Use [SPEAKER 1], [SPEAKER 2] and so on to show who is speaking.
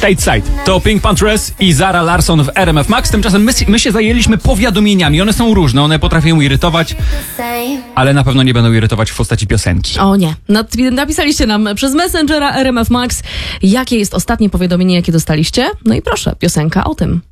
[SPEAKER 1] Stateside. To Pink Panthers i Zara Larsson w RMF Max. Tymczasem my się zajęliśmy powiadomieniami. One są różne, one potrafią irytować, ale na pewno nie będą irytować w postaci piosenki.
[SPEAKER 2] O nie. Napisaliście nam przez Messengera RMF Max, jakie jest ostatnie powiadomienie, jakie dostaliście. No i proszę, piosenka o tym.